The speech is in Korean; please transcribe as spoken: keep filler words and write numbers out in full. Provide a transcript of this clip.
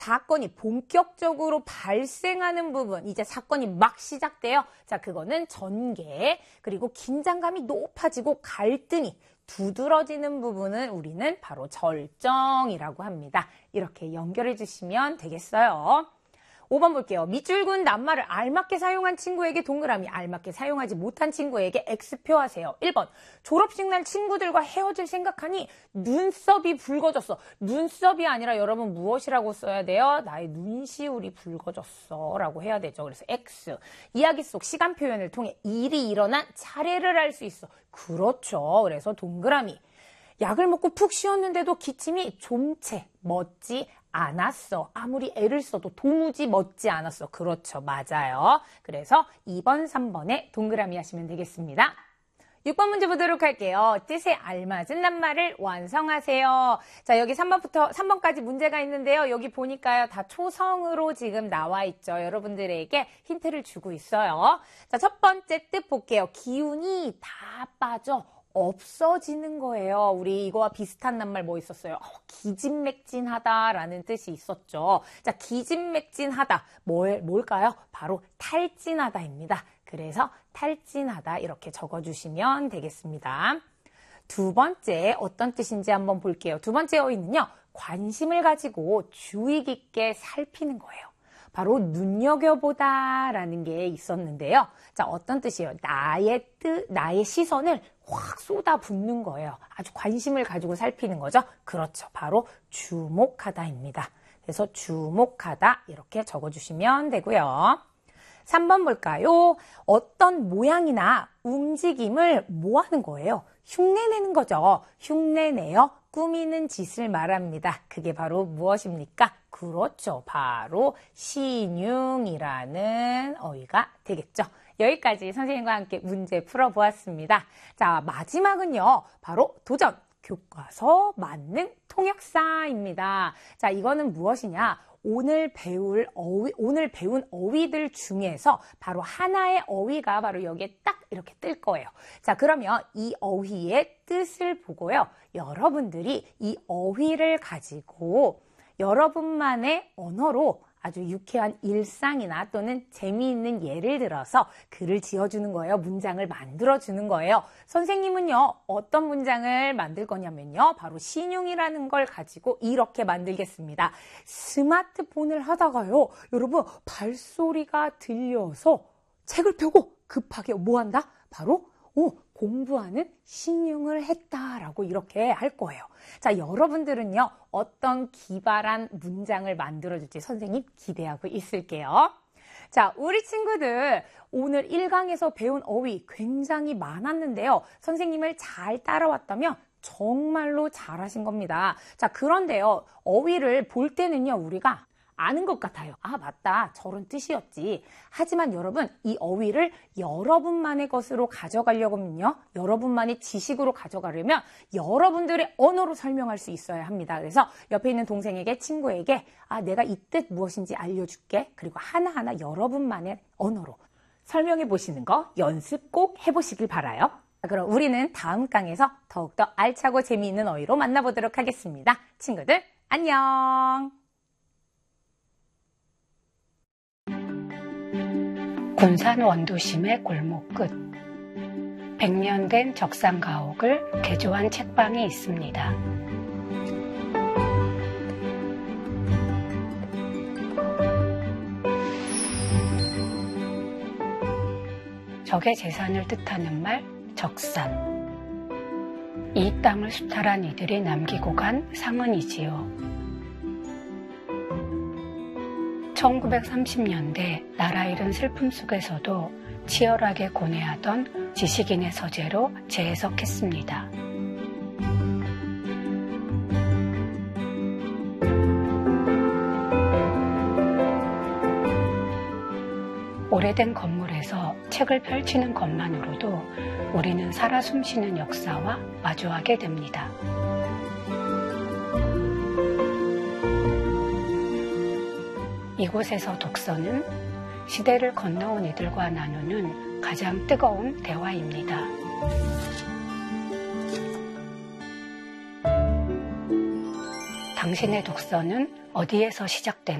사건이 본격적으로 발생하는 부분, 이제 사건이 막 시작돼요. 자, 그거는 전개. 그리고 긴장감이 높아지고 갈등이 두드러지는 부분은 우리는 바로 절정이라고 합니다. 이렇게 연결해 주시면 되겠어요. 오 번 볼게요. 밑줄 긋은 낱말을 알맞게 사용한 친구에게 동그라미, 알맞게 사용하지 못한 친구에게 X표 하세요. 일 번. 졸업식 날 친구들과 헤어질 생각하니 눈썹이 붉어졌어. 눈썹이 아니라 여러분 무엇이라고 써야 돼요? 나의 눈시울이 붉어졌어 라고 해야 되죠. 그래서 X. 이야기 속 시간 표현을 통해 일이 일어난 차례를 알 수 있어. 그렇죠. 그래서 동그라미. 약을 먹고 푹 쉬었는데도 기침이 좀채 멋지 않았어. 아무리 애를 써도 도무지 멋지 않았어. 그렇죠. 맞아요. 그래서 이 번, 삼 번에 동그라미 하시면 되겠습니다. 육 번 문제 보도록 할게요. 뜻에 알맞은 낱말을 완성하세요. 자, 여기 삼 번부터 삼 번까지 문제가 있는데요. 여기 보니까요. 다 초성으로 지금 나와 있죠. 여러분들에게 힌트를 주고 있어요. 자, 첫 번째 뜻 볼게요. 기운이 다 빠져. 없어지는 거예요. 우리 이거와 비슷한 낱말 뭐 있었어요? 어, 기진맥진하다라는 뜻이 있었죠. 자, 기진맥진하다. 뭘, 뭘까요? 바로 탈진하다입니다. 그래서 탈진하다 이렇게 적어주시면 되겠습니다. 두 번째 어떤 뜻인지 한번 볼게요. 두 번째 어휘는요. 관심을 가지고 주의 깊게 살피는 거예요. 바로 눈여겨보다라는 게 있었는데요. 자, 어떤 뜻이에요? 나의 뜻, 나의 시선을 확 쏟아붓는 거예요. 아주 관심을 가지고 살피는 거죠. 그렇죠. 바로 주목하다입니다. 그래서 주목하다 이렇게 적어주시면 되고요. 삼 번 볼까요? 어떤 모양이나 움직임을 뭐 하는 거예요? 흉내내는 거죠. 흉내내어 꾸미는 짓을 말합니다. 그게 바로 무엇입니까? 그렇죠. 바로 신용이라는 어휘가 되겠죠. 여기까지 선생님과 함께 문제 풀어보았습니다. 자, 마지막은요. 바로 도전! 교과서 만능 통역사입니다. 자, 이거는 무엇이냐? 오늘 배울 어휘, 오늘 배운 어휘들 중에서 바로 하나의 어휘가 바로 여기에 딱 이렇게 뜰 거예요. 자, 그러면 이 어휘의 뜻을 보고요. 여러분들이 이 어휘를 가지고 여러분만의 언어로 아주 유쾌한 일상이나 또는 재미있는 예를 들어서 글을 지어주는 거예요. 문장을 만들어주는 거예요. 선생님은요, 어떤 문장을 만들 거냐면요. 바로 신용이라는 걸 가지고 이렇게 만들겠습니다. 스마트폰을 하다가요. 여러분, 발소리가 들려서 책을 펴고 급하게 뭐 한다? 바로 오, 공부하는 신용을 했다라고 이렇게 할 거예요. 자, 여러분들은요, 어떤 기발한 문장을 만들어줄지 선생님 기대하고 있을게요. 자, 우리 친구들 오늘 일 강에서 배운 어휘 굉장히 많았는데요. 선생님을 잘 따라왔다면 정말로 잘하신 겁니다. 자, 그런데요, 어휘를 볼 때는요, 우리가 아는 것 같아요. 아, 맞다. 저런 뜻이었지. 하지만 여러분, 이 어휘를 여러분만의 것으로 가져가려면요. 여러분만의 지식으로 가져가려면 여러분들의 언어로 설명할 수 있어야 합니다. 그래서 옆에 있는 동생에게, 친구에게 아, 내가 이 뜻 무엇인지 알려줄게. 그리고 하나하나 여러분만의 언어로 설명해 보시는 거 연습 꼭 해보시길 바라요. 그럼 우리는 다음 강에서 더욱더 알차고 재미있는 어휘로 만나보도록 하겠습니다. 친구들, 안녕! 군산 원도심의 골목 끝 백 년 된 적상 가옥을 개조한 책방이 있습니다. 적의 재산을 뜻하는 말 적산. 이 땅을 수탈한 이들이 남기고 간 상흔이지요. 천구백삼십 년대 나라 잃은 슬픔 속에서도 치열하게 고뇌하던 지식인의 서재로 재해석했습니다. 오래된 건물에서 책을 펼치는 것만으로도 우리는 살아 숨쉬는 역사와 마주하게 됩니다. 이곳에서 독서는 시대를 건너온 이들과 나누는 가장 뜨거운 대화입니다. 당신의 독서는 어디에서 시작되나?